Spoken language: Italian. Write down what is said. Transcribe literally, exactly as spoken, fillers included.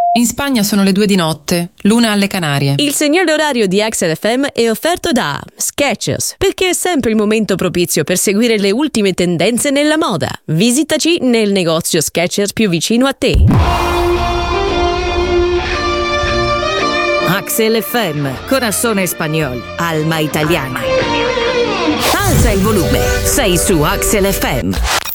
In Spagna sono le due di notte, l'una alle Canarie. Il segnale orario di Axel F M è offerto da Skechers, perché è sempre il momento propizio per seguire le ultime tendenze nella moda. Visitaci nel negozio Skechers più vicino a te. Axel F M, Corazón Español, Alma Italiana. Alza il volume, sei su Axel F M.